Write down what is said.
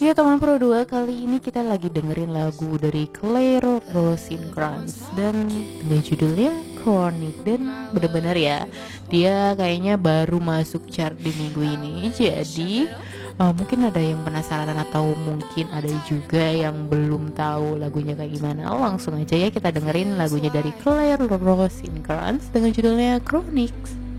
Ya teman Pro 2, kali ini kita lagi dengerin lagu dari Claire Rosinkranz dan dengan judulnya Chronic. Dan bener-bener ya, dia kayaknya baru masuk chart di minggu ini. Jadi mungkin ada yang penasaran atau mungkin ada juga yang belum tahu lagunya kayak gimana. Langsung aja ya kita dengerin lagunya dari Claire Rosinkranz dengan judulnya Chronic.